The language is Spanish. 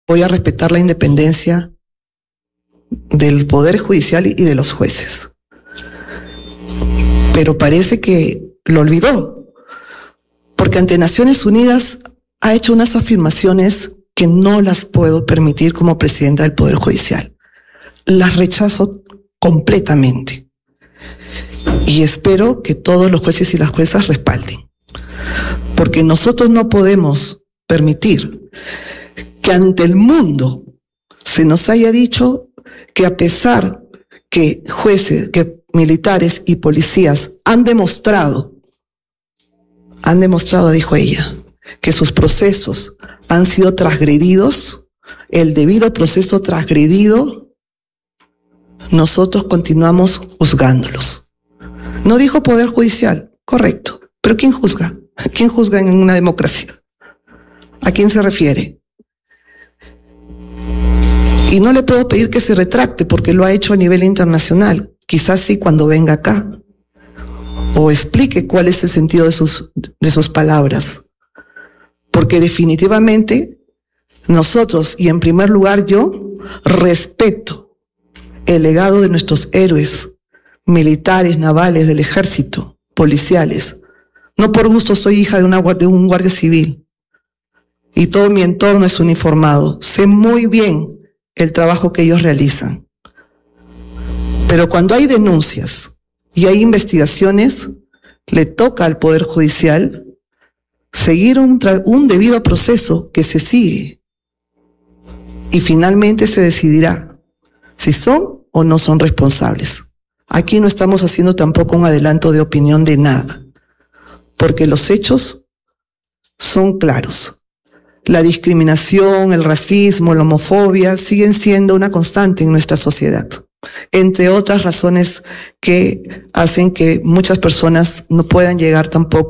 voy a respetar la independencia del Poder Judicial y de los jueces. Pero parece que lo olvidó, porque ante Naciones Unidas ha hecho unas afirmaciones que no las puedo permitir como presidenta del Poder Judicial. Las rechazo completamente. Y espero que todos los jueces y las juezas respalden. Porque nosotros no podemos permitir que ante el mundo se nos haya dicho que a pesar que jueces, que militares y policías han demostrado, dijo ella, que sus procesos han sido transgredidos, el debido proceso transgredido, nosotros continuamos juzgándolos. No dijo Poder Judicial, correcto, pero ¿quién juzga? ¿Quién juzga en una democracia? ¿A quién se refiere? Y no le puedo pedir que se retracte porque lo ha hecho a nivel internacional. Quizás sí cuando venga acá. O explique cuál es el sentido de sus palabras. Porque definitivamente nosotros, y en primer lugar yo, respeto el legado de nuestros héroes militares, navales, del ejército, policiales. No por gusto soy hija de un guardia civil. Y todo mi entorno es uniformado. Sé muy bien el trabajo que ellos realizan. Pero cuando hay denuncias y hay investigaciones, le toca al Poder Judicial seguir un debido proceso que se sigue. Y finalmente se decidirá si son o no son responsables. Aquí no estamos haciendo tampoco un adelanto de opinión de nada, porque los hechos son claros. La discriminación, el racismo, la homofobia siguen siendo una constante en nuestra sociedad, entre otras razones que hacen que muchas personas no puedan llegar tampoco